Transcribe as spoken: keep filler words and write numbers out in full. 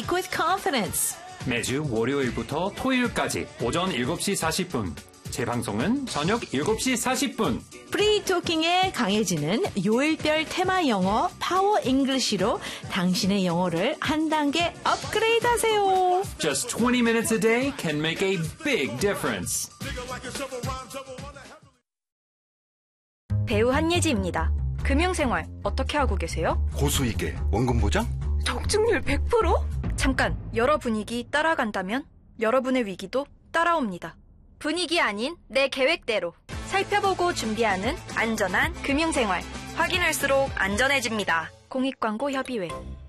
Speak with confidence. 매주 월요일부터 토요일까지 오전 일곱 시 사십 분. 재방송은 저녁 일곱 시 사십 분. 프리토킹의 강해지는 요일별 테마 영어 파워 잉글리시로 당신의 영어를 한 단계 업그레이드 하세요. Just twenty minutes a day can make a big difference. 배우 한예지입니다. 금융생활 어떻게 하고 계세요? 고수익에 원금 보장? 적중률 백 퍼센트? 잠깐, 여러 분위기 따라간다면 여러분의 위기도 따라옵니다. 분위기 아닌 내 계획대로 살펴보고 준비하는 안전한 금융생활. 확인할수록 안전해집니다. 공익광고 협의회.